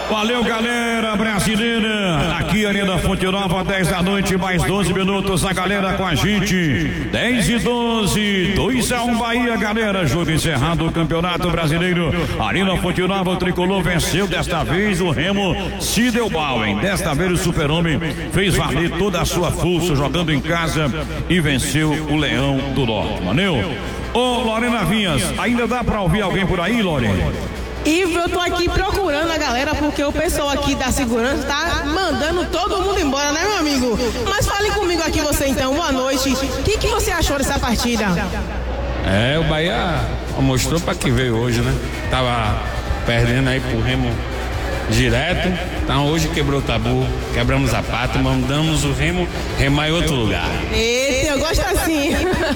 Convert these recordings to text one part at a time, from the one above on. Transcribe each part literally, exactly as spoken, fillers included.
Valeu, galera brasileira. Aqui, Arena Fonte Nova, dez da noite, mais doze minutos. A galera com a gente. dez e doze, dois a um Bahia, galera. Jogo encerrado, o Campeonato Brasileiro. Arena Fonte Nova, o tricolor venceu. Desta vez o Remo se deu mal, hein? Desta vez o Super-Homem fez valer toda a sua força jogando em casa e venceu o Leão do Norte. Valeu? Ô, Lorena Vinhas, ainda dá pra ouvir alguém por aí, Lorena? Ivo, eu tô aqui procurando a galera porque o pessoal aqui da segurança tá mandando todo mundo embora, né, meu amigo? Mas fale comigo aqui você então, boa noite. O que, que você achou dessa partida? É, o Bahia mostrou pra que veio hoje, né? Tava perdendo aí pro Remo direto, então hoje quebrou o tabu, quebramos a pata, mandamos o Remo remar em outro lugar. Eita, eu gosto assim.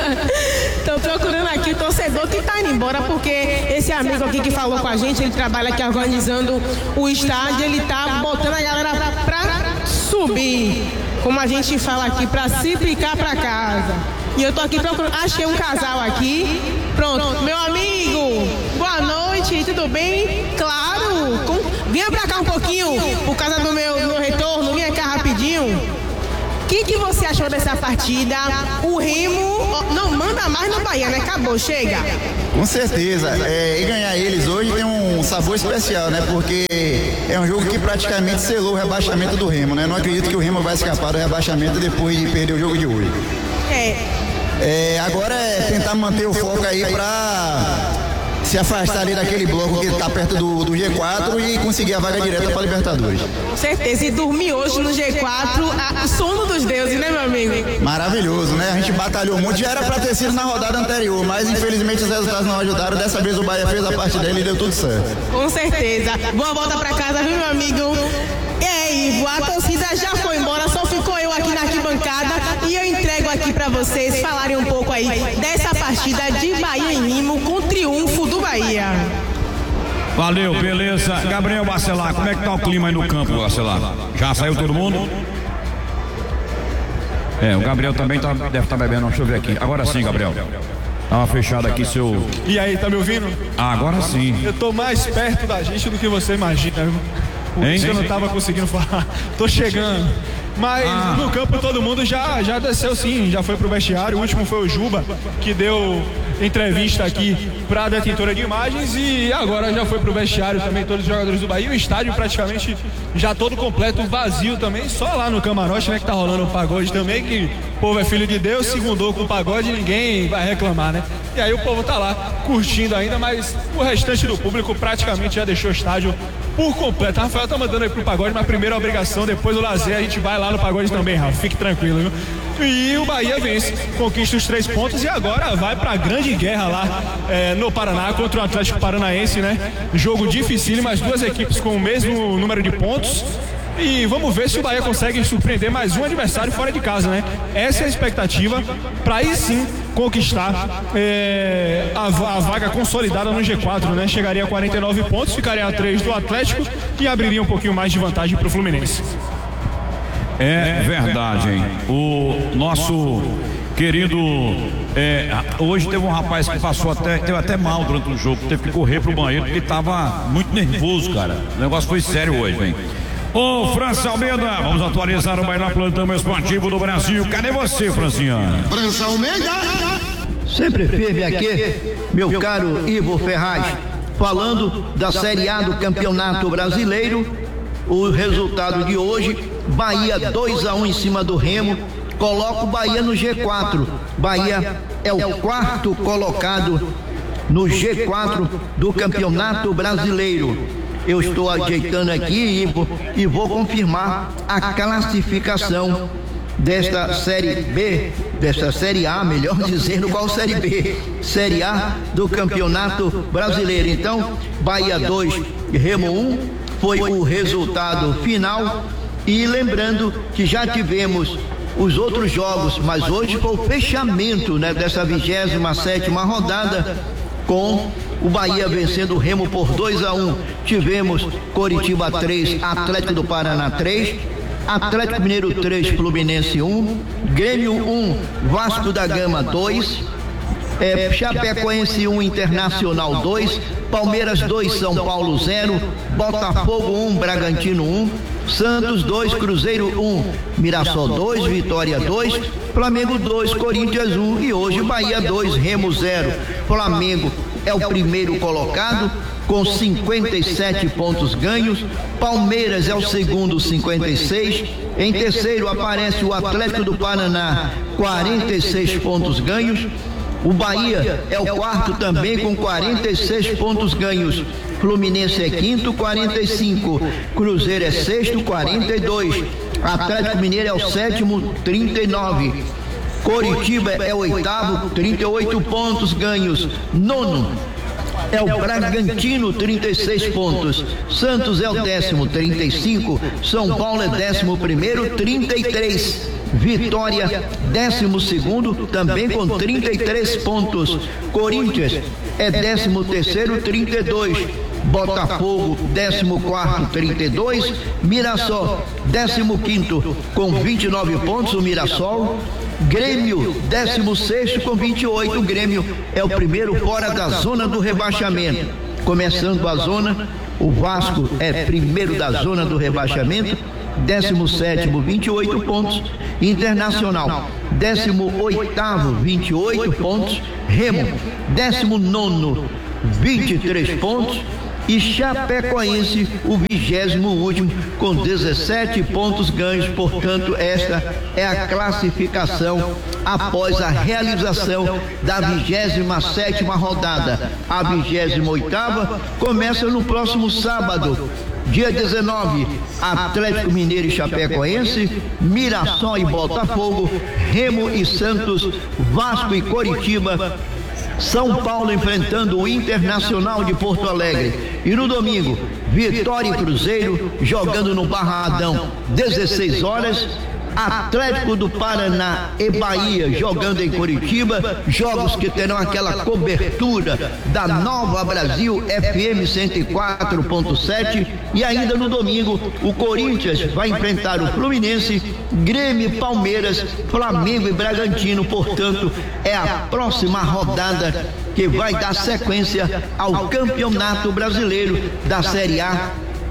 Tô procurando aqui o torcedor que tá indo embora, porque esse amigo aqui que falou com a gente, ele trabalha aqui organizando o estádio, ele tá botando a galera pra subir, como a gente fala aqui, pra se picar pra casa. E eu tô aqui procurando, achei um casal aqui, pronto, meu amigo, boa noite, tudo bem? Claro, com... vinha pra cá um pouquinho, por causa do meu, do meu retorno, vinha cá rapidinho. O que, que você achou dessa partida? O Remo não manda mais no Bahia, né? Acabou, chega. Com certeza, é, e ganhar eles hoje tem um sabor especial, né? Porque é um jogo que praticamente selou o rebaixamento do Remo, né? Não acredito que o Remo vai escapar do rebaixamento depois de perder o jogo de hoje. É. É, agora é tentar manter o foco aí pra se afastar ali daquele bloco que tá perto do, do G quatro e conseguir a vaga direta pra Libertadores. Com certeza, e dormir hoje no G quatro, a, sono dos deuses, né, meu amigo? Maravilhoso, né? A gente batalhou muito, já era pra ter sido na rodada anterior, mas infelizmente os resultados não ajudaram. Dessa vez o Bahia fez a parte dele e deu tudo certo. Com certeza. Boa volta pra casa, viu, meu amigo? É, Ivo, a torcida já foi embora, só ficou eu aqui na arquibancada e eu entrego aqui pra vocês falarem um pouco aí dessa partida de Bahia em Remo com o triunfo do Bahia. Valeu, beleza. Gabriel Bacelar, como é que tá o clima aí no campo, Bacelar? Já saiu todo mundo? É, o Gabriel também tá, deve estar tá bebendo, deixa eu ver aqui. Agora sim, Gabriel. Tava fechado aqui seu... E aí, tá me ouvindo? Ah, agora sim. Eu tô mais perto da gente do que você imagina, viu? Por hein? isso eu não tava conseguindo falar. Tô chegando. Mas ah. no campo todo mundo já, já desceu sim, já foi pro vestiário. O último foi o Juba, que deu entrevista aqui pra detentora de imagens, e agora já foi pro vestiário também todos os jogadores do Bahia. O estádio praticamente já todo completo, vazio também, só lá no camarote, né, que tá rolando o pagode também, que o povo é filho de Deus, segundou com o pagode, ninguém vai reclamar, né? E aí o povo tá lá curtindo ainda, mas o restante do público praticamente já deixou o estádio por completo. Rafael tá mandando aí pro pagode, mas primeiro a obrigação, depois o lazer, a gente vai lá no pagode também, Rafa, fique tranquilo, viu? E o Bahia vence, conquista os três pontos e agora vai pra grande guerra lá é, no Paraná contra o Atlético Paranaense, né? Jogo dificílimo, as duas equipes com o mesmo número de pontos. E vamos ver se o Bahia consegue surpreender mais um adversário fora de casa, né? Essa é a expectativa para aí sim conquistar é, a, a vaga consolidada no G quatro, né? Chegaria a quarenta e nove pontos, ficaria a três do Atlético e abriria um pouquinho mais de vantagem para o Fluminense. É verdade, hein? O nosso querido... É, hoje teve um rapaz que passou até, teve até mal durante o jogo, teve que correr pro banheiro porque tava muito nervoso, cara. O negócio foi sério hoje, hein? Ô, França Almeida, vamos atualizar o Bahia Plantão Esportivo do Brasil. Cadê você, Francinha? França Almeida! Sempre firme aqui, meu caro Ivo Ferraz, falando da Série A do Campeonato Brasileiro. O resultado de hoje, Bahia dois a um em cima do Remo, coloca o Bahia no G quatro. Bahia é o quarto colocado no G quatro do Campeonato Brasileiro. Eu estou ajeitando aqui, Ivo, e vou confirmar a classificação desta Série B, desta Série A, melhor dizendo, qual Série B? Série A do Campeonato Brasileiro. Então, Bahia dois, Remo um, foi o resultado final. E lembrando que já tivemos os outros jogos, mas hoje foi o fechamento, né, dessa vigésima sétima rodada, com o Bahia vencendo o Remo por dois a um. Tivemos Coritiba três, Atlético do Paraná três, Atlético Mineiro três, Fluminense um, Grêmio um, Vasco da Gama dois, é, Chapecoense um, Internacional dois, Palmeiras dois, São Paulo zero, Botafogo um, Bragantino um, Santos dois, Cruzeiro um, Mirassol dois, Vitória dois, Flamengo dois, Corinthians um e hoje Bahia dois, Remo zero. Flamengo é o primeiro colocado com cinquenta e sete pontos ganhos, Palmeiras é o segundo, cinquenta e seis, em terceiro aparece o Atlético do Paraná, quarenta e seis pontos ganhos, o Bahia é o quarto também com quarenta e seis pontos ganhos, Fluminense é quinto, quarenta e cinco, Cruzeiro é sexto, quarenta e dois, Atlético Mineiro é o sétimo, trinta e nove, Coritiba é o oitavo, trinta e oito pontos ganhos, nono é o Bragantino, trinta e seis pontos, Santos é o décimo, trinta e cinco, São Paulo é décimo primeiro, trinta e três, Vitória décimo segundo, também com trinta e três pontos, Corinthians é décimo terceiro, trinta e dois, Botafogo décimo quarto, trinta e dois, Mirassol décimo quinto com vinte e nove pontos, o Mirassol. Grêmio décimo sexto com vinte e oito, o Grêmio é o primeiro fora da zona do rebaixamento. Começando a zona, o Vasco é primeiro da zona do rebaixamento, décimo sétimo, vinte e oito pontos, Internacional décimo oitavo, vinte e oito pontos, Remo décimo nono, vinte e três pontos e Chapecoense o vigésimo último com dezessete pontos ganhos. Portanto, esta é a classificação após a realização da vigésima sétima rodada. A vigésima oitava começa no próximo sábado, dia dezenove, Atlético Mineiro e Chapecoense, Mirassol e Botafogo, Remo e Santos, Vasco e Coritiba, São Paulo enfrentando o Internacional de Porto Alegre. E no domingo, Vitória e Cruzeiro jogando no Barradão, dezesseis horas. Atlético do Paraná e Bahia jogando em Curitiba, jogos que terão aquela cobertura da Nova Brasil F M cento e quatro ponto sete. E ainda no domingo o Corinthians vai enfrentar o Fluminense, Grêmio, Palmeiras, Flamengo e Bragantino. Portanto, é a próxima rodada que vai dar sequência ao Campeonato Brasileiro da Série A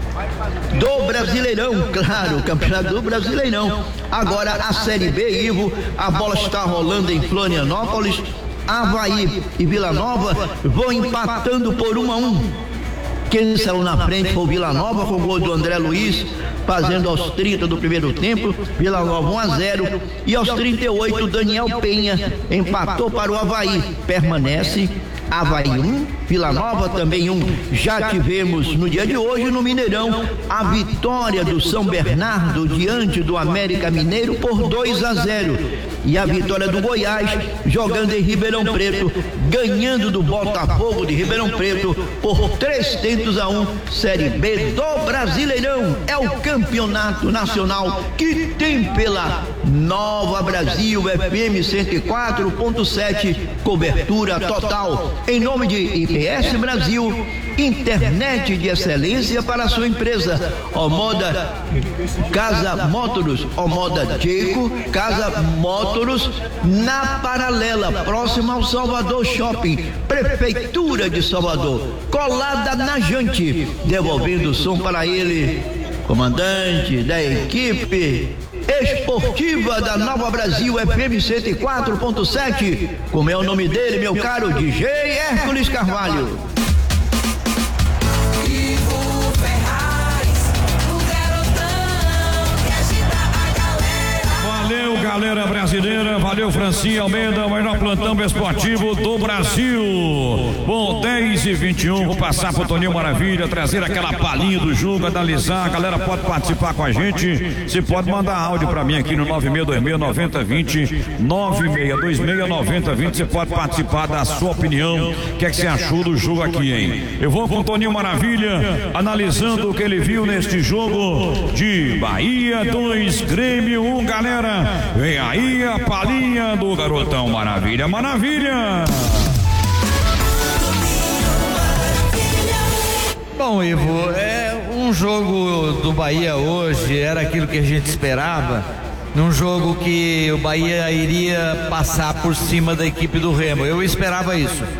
do Brasileirão, claro, o Campeonato do Brasileirão. Agora a Série B, Ivo, a bola está rolando em Florianópolis. Avaí e Vila Nova vão empatando por um a um. Quem saiu na frente foi o Vila Nova com o gol do André Luiz, fazendo aos trinta do primeiro tempo, Vila Nova um a zero, e aos trinta e oito Daniel Penha empatou para o Avaí. Permanece Avaí um, Vila Nova também um. Já tivemos no dia de hoje no Mineirão a vitória do São Bernardo diante do América Mineiro por dois a zero. E a vitória do Goiás jogando em Ribeirão Preto, ganhando do Botafogo de Ribeirão Preto por três tentos a um. Série B do Brasileirão é o campeonato nacional que tem pela Nova Brasil F M cento e quatro ponto sete cobertura total. Em nome de I P S Brasil, internet de excelência para a sua empresa. Omoda Casa Mótoros, Omoda Diego Casa Mótoros, na Paralela, próxima ao Salvador Shopping, Prefeitura de Salvador, colada na Jante, devolvendo o som para ele, comandante da equipe esportiva da Nova Brasil F M cento e quatro ponto sete. Como é o nome dele, meu caro D J Hércules Carvalho? Valeu, galera brasileira, valeu Francinha Almeida, o melhor plantão esportivo do Brasil. Bom, dez e vinte e um, vou passar pro Toninho Maravilha, trazer aquela palhinha do jogo, analisar. A galera pode participar com a gente, você pode mandar áudio pra mim aqui no nove seis dois seis, nove zero dois zero, nove seis dois seis, nove zero dois zero, você pode participar da sua opinião. O que é que você achou do jogo aqui, hein? Eu vou com o Toninho Maravilha, analisando o que ele viu neste jogo de Bahia dois, Grêmio um, galera. Vem aí a palhinha do garotão Maravilha, Maravilha. Bom, Ivo, é um jogo do Bahia hoje, era aquilo que a gente esperava, num jogo que o Bahia iria passar por cima da equipe do Remo. Eu esperava isso.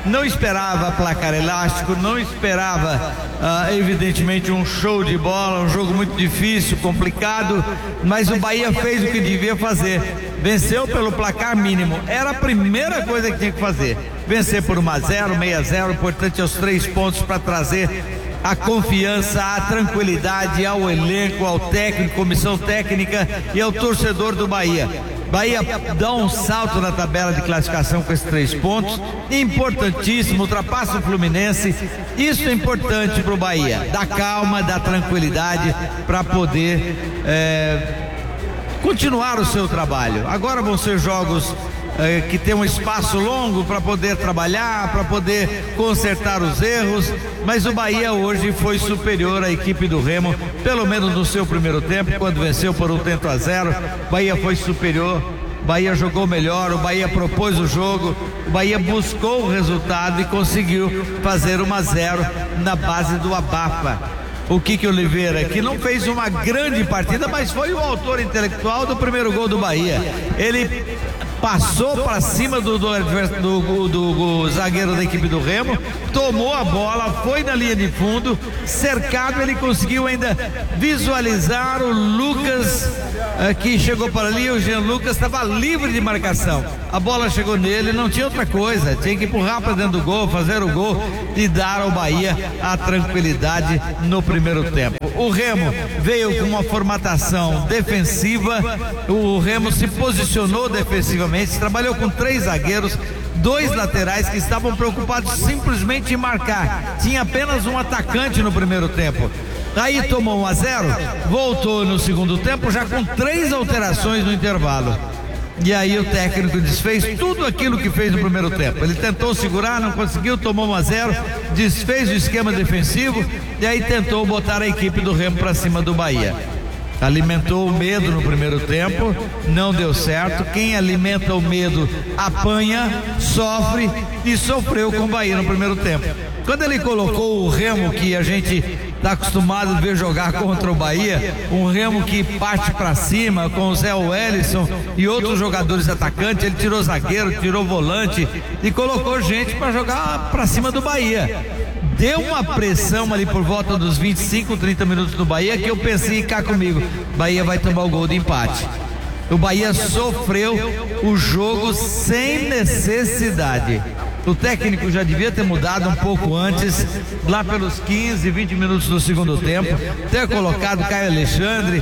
não esperava placar elástico, não esperava ah, evidentemente um show de bola, um jogo muito difícil, complicado, mas o Bahia fez o que devia fazer, venceu pelo placar mínimo, era a primeira coisa que tinha que fazer, vencer por um a zero, seis a zero, importante aos três pontos para trazer a confiança, a tranquilidade ao elenco, ao técnico, comissão técnica e ao torcedor do Bahia. Bahia dá um salto na tabela de classificação com esses três pontos, importantíssimo, ultrapassa o Fluminense. Isso é importante para o Bahia, dá calma, dá tranquilidade para poder é, continuar o seu trabalho. Agora vão ser jogos é, que tem um espaço longo para poder trabalhar, para poder consertar os erros, mas o Bahia hoje foi superior à equipe do Remo, pelo menos no seu primeiro tempo, quando venceu por um tento a zero. Bahia foi superior, Bahia jogou melhor, o Bahia propôs o jogo, o Bahia buscou o resultado e conseguiu fazer um a zero na base do abafa. O Kiki Oliveira, que não fez uma grande partida, mas foi o autor intelectual do primeiro gol do Bahia. Ele passou para cima do, do, do, do, do zagueiro da equipe do Remo, tomou a bola, foi na linha de fundo, cercado, ele conseguiu ainda visualizar o Lucas, eh, que chegou para ali, o Jean Lucas estava livre de marcação, a bola chegou nele, não tinha outra coisa, tinha que empurrar para dentro do gol, fazer o gol e dar ao Bahia a tranquilidade no primeiro tempo. O Remo veio com uma formatação defensiva, o Remo se posicionou defensivamente, trabalhou com três zagueiros, dois laterais que estavam preocupados simplesmente em marcar, tinha apenas um atacante no primeiro tempo. Aí tomou um a zero, voltou no segundo tempo já com três alterações no intervalo. E aí o técnico desfez tudo aquilo que fez no primeiro tempo. Ele tentou segurar, não conseguiu, tomou um a zero, desfez o esquema defensivo e aí tentou botar a equipe do Remo para cima do Bahia. Alimentou o medo no primeiro tempo, não deu certo. Quem alimenta o medo apanha, sofre e sofreu com o Bahia no primeiro tempo. Quando ele colocou o Remo, que a gente está acostumado a ver jogar contra o Bahia, um Remo que parte para cima com o Zé Wellison e outros jogadores atacantes, ele tirou zagueiro, tirou volante e colocou gente para jogar para cima do Bahia. Deu uma pressão ali por volta dos vinte e cinco, trinta minutos do Bahia, que eu pensei, cá comigo, Bahia vai tomar o gol de empate. O Bahia sofreu o jogo sem necessidade. O técnico já devia ter mudado um pouco antes, lá pelos quinze, vinte minutos do segundo tempo, ter colocado Caio Alexandre,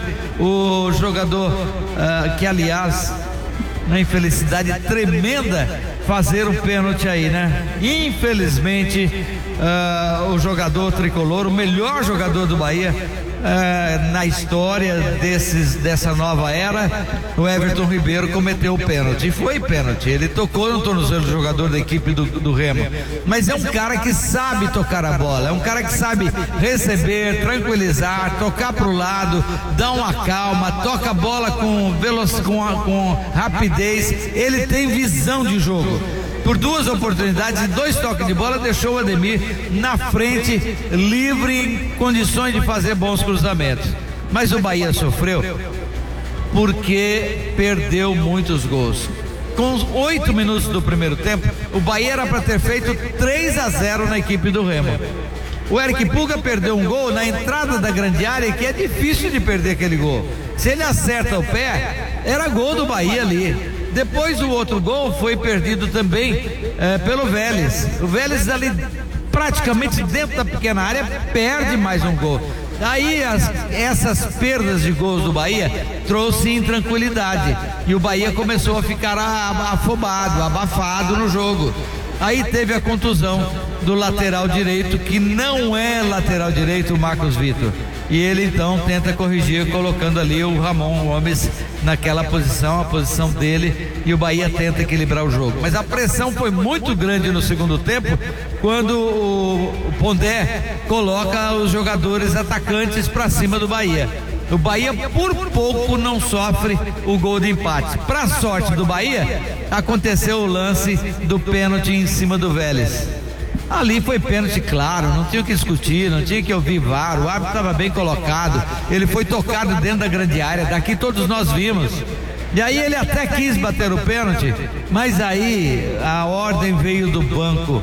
o jogador uh, que aliás, na infelicidade tremenda, fazer o pênalti aí, né? Infelizmente, uh, o jogador tricolor, o melhor jogador do Bahia uh, na história desses, dessa nova era, o Everton Ribeiro cometeu o pênalti. E foi pênalti, ele tocou no tornozelo do jogador da equipe do, do Remo. Mas é um cara que sabe tocar a bola, é um cara que sabe receber, tranquilizar, tocar pro lado, dar uma calma, toca a bola com, veloc... com, a, com rapidez, ele tem visão de jogo. Por duas oportunidades e dois toques de bola, deixou o Ademir na frente, livre, em condições de fazer bons cruzamentos. Mas o Bahia sofreu porque perdeu muitos gols. Com os oito minutos do primeiro tempo, o Bahia era para ter feito três a zero na equipe do Remo. O Eric Puga perdeu um gol na entrada da grande área, que é difícil de perder aquele gol. Se ele acerta o pé, era gol do Bahia ali. Depois o outro gol foi perdido também é, pelo Vélez. O Vélez ali praticamente dentro da pequena área perde mais um gol. Aí as, essas perdas de gols do Bahia trouxe intranquilidade e o Bahia começou a ficar afobado, abafado no jogo. Aí teve a contusão do lateral direito, que não é lateral direito, o Marcos Vitor. E ele então tenta corrigir, colocando ali o Ramon Gomes naquela posição, a posição dele, e o Bahia tenta equilibrar o jogo. Mas a pressão foi muito grande no segundo tempo, quando o, o Pondé coloca os jogadores atacantes para cima do Bahia. O Bahia por pouco não sofre o gol de empate. Para sorte do Bahia, aconteceu o lance do pênalti em cima do Vélez. Ali foi pênalti claro, não tinha o que discutir, não tinha que ouvir V A R, o árbitro estava bem colocado, ele foi tocado dentro da grande área, daqui todos nós vimos. E aí ele até quis bater o pênalti, mas aí a ordem veio do banco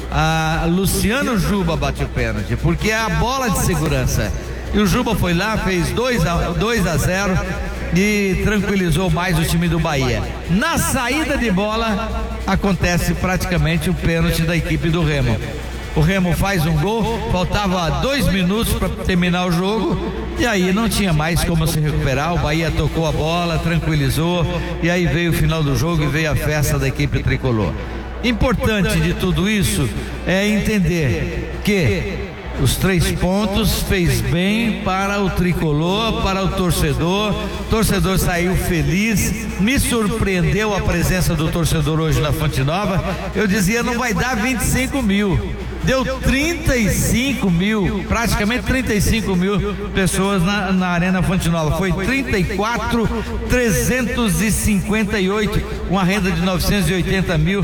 a Luciano Juba bate o pênalti, porque é a bola de segurança. E o Juba foi lá, fez dois a zero e tranquilizou mais o time do Bahia. Na saída de bola acontece praticamente o pênalti da equipe do Remo. O Remo faz um gol, faltava dois minutos para terminar o jogo e aí não tinha mais como se recuperar. O Bahia tocou a bola, tranquilizou e aí veio o final do jogo e veio a festa da equipe tricolor. Importante de tudo isso é entender que os três pontos fez bem para o tricolor, para o torcedor. O torcedor saiu feliz. Me surpreendeu a presença do torcedor hoje na Fonte Nova. Eu dizia, não vai dar vinte e cinco mil. Deu trinta e cinco mil, praticamente trinta e cinco mil pessoas na, na Arena Fonte Nova. Foi trinta e quatro mil trezentos e cinquenta e oito, uma renda de novecentos e oitenta mil.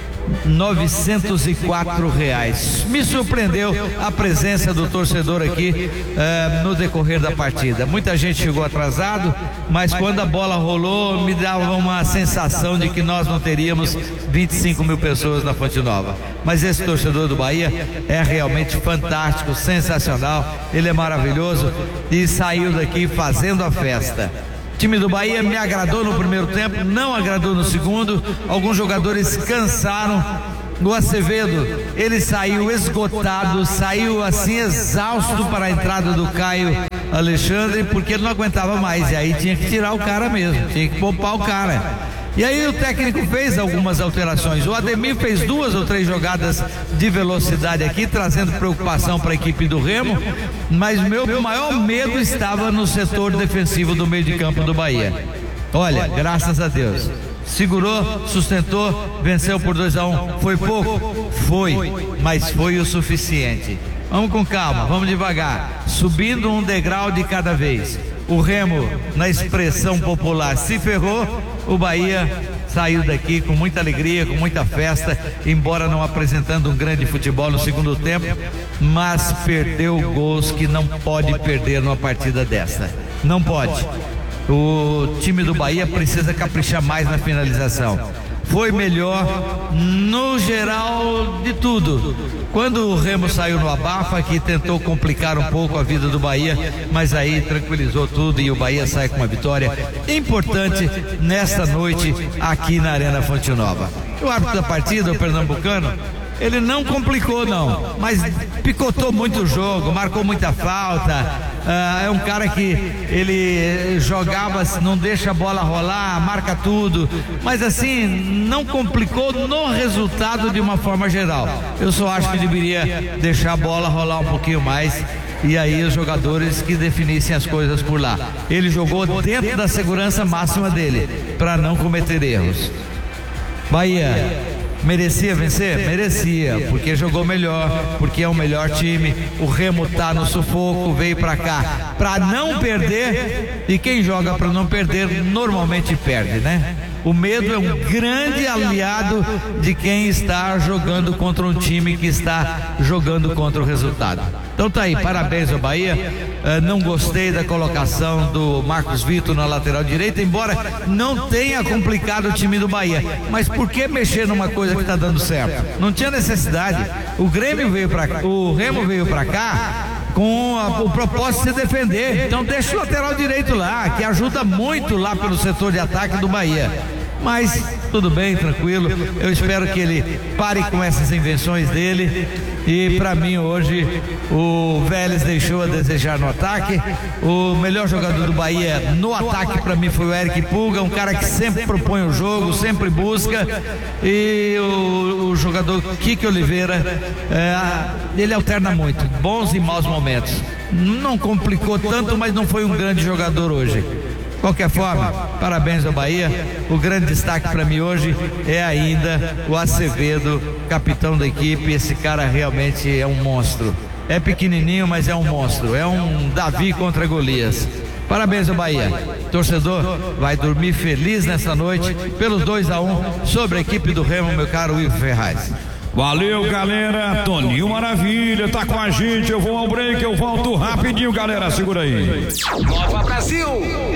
novecentos e quatro reais. Me surpreendeu a presença do torcedor aqui eh, no decorrer da partida. Muita gente chegou atrasado, mas quando a bola rolou me dava uma sensação de que nós não teríamos vinte e cinco mil pessoas na Fonte Nova. Mas esse torcedor do Bahia é realmente fantástico, sensacional. Ele é maravilhoso e saiu daqui fazendo a festa. O time do Bahia me agradou no primeiro tempo, não agradou no segundo. Alguns jogadores cansaram. O Acevedo, ele saiu esgotado, saiu assim exausto para a entrada do Caio Alexandre, porque ele não aguentava mais. E aí tinha que tirar o cara mesmo, tinha que poupar o cara. E aí o técnico fez algumas alterações. O Ademir fez duas ou três jogadas de velocidade aqui, trazendo preocupação para a equipe do Remo, mas meu maior medo estava no setor defensivo do meio de campo do Bahia. Olha, graças a Deus, segurou, sustentou, venceu por dois a um. Foi pouco? Foi, mas foi o suficiente. Vamos com calma, vamos devagar, subindo um degrau de cada vez. O Remo, na expressão popular, se ferrou. O Bahia saiu daqui com muita alegria, com muita festa, embora não apresentando um grande futebol no segundo tempo, mas perdeu gols que não pode perder numa partida dessa. Não pode. O time do Bahia precisa caprichar mais na finalização. Foi melhor no geral de tudo. Quando o Remo saiu no abafa, que tentou complicar um pouco a vida do Bahia, mas aí tranquilizou tudo e o Bahia sai com uma vitória importante nesta noite aqui na Arena Fonte Nova. O árbitro da partida, o pernambucano, ele não complicou não, mas picotou muito o jogo, marcou muita falta. Uh, é um cara que ele jogava, não deixa a bola rolar, marca tudo, mas assim, não complicou no resultado de uma forma geral. Eu só acho que deveria deixar a bola rolar um pouquinho mais e aí os jogadores que definissem as coisas por lá. Ele jogou dentro da segurança máxima dele, para não cometer erros. Bahia merecia vencer? Merecia, porque jogou melhor, porque é o melhor time. O Remo tá no sufoco, veio pra cá pra não perder, e quem joga pra não perder normalmente perde, né? O medo é um grande aliado de quem está jogando contra um time que está jogando contra o resultado. Então tá aí, parabéns ao Bahia. Uh, não gostei da colocação do Marcos Vitor na lateral direita, embora não tenha complicado o time do Bahia. Mas por que mexer numa coisa que está dando certo? Não tinha necessidade. O Grêmio veio para cá, o Remo veio para cá com a, o propósito de se defender. Então deixa o lateral direito lá, que ajuda muito lá pelo setor de ataque do Bahia. Mas tudo bem, tranquilo. Eu espero que ele pare com essas invenções dele. E para mim hoje o Vélez deixou a desejar no ataque. O melhor jogador do Bahia no ataque para mim foi o Eric Pulga, um cara que sempre propõe o jogo, sempre busca. E o, o jogador Kiki Oliveira, é, ele alterna muito, bons e maus momentos. Não complicou tanto, mas não foi um grande jogador hoje. Qualquer forma, parabéns ao Bahia. O grande destaque para mim hoje é ainda o Acevedo, capitão da equipe. Esse cara realmente é um monstro. É pequenininho, mas é um monstro. É um Davi contra Golias. Parabéns ao Bahia. Torcedor vai dormir feliz nessa noite pelos dois a um sobre a equipe do Remo, meu caro Ivo Ferraz. Valeu, galera. Toninho Maravilha tá com a gente. Eu vou ao break, eu volto rapidinho, galera. Segura aí. Nova Brasil.